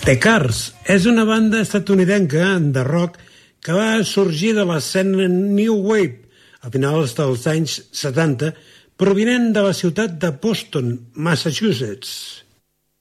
The Cars és una banda estatunidenca de rock que va sorgir de l'escena New Wave a finals dels anys 70, provinent de la ciutat de Boston, Massachusetts.